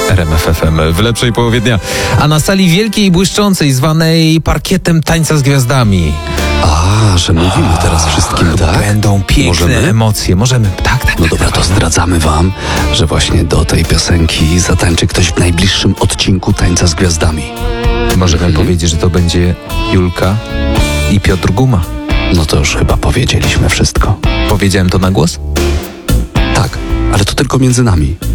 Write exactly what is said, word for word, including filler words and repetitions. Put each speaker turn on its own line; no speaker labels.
R M F F M w lepszej połowie dnia. A na sali wielkiej i błyszczącej, zwanej parkietem Tańca z Gwiazdami.
A, że mówimy teraz wszystkim, tak?
Będą piękne
Możemy?
emocje. Możemy, tak, tak.
No
tak,
dobra,
tak,
to zdradzamy wam, że właśnie do tej piosenki zatańczy ktoś w najbliższym odcinku Tańca z Gwiazdami.
Możemy
Mhm.
powiedzieć, że to będzie Julka i Piotr Guma.
No to już chyba powiedzieliśmy wszystko.
Powiedziałem to na głos?
Tak, ale to tylko między nami.